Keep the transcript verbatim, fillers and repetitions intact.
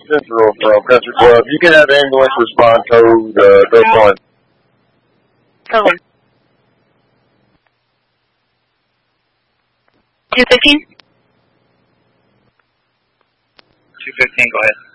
Central from Country Club. You can have the ambulance respond code, uh, go on. Code. two fifteen? two fifteen, go ahead.